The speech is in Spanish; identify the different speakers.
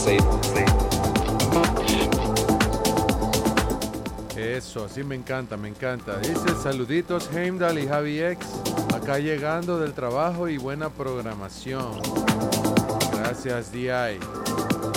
Speaker 1: Eso, sí me encanta, me encanta. Dice, saluditos Heimdall y Javi X, acá llegando del trabajo y buena programación. Gracias, DI.